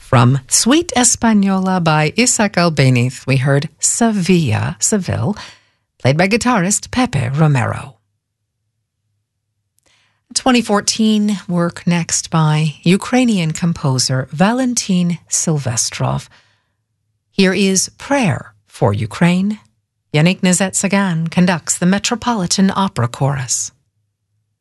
From Suite Española by Isaac Albéniz, we heard Seville, played by guitarist Pepe Romero. 2014 work next by Ukrainian composer Valentin Silvestrov. Here is Prayer for Ukraine. Yannick Nezet-Sagan conducts the Metropolitan Opera Chorus.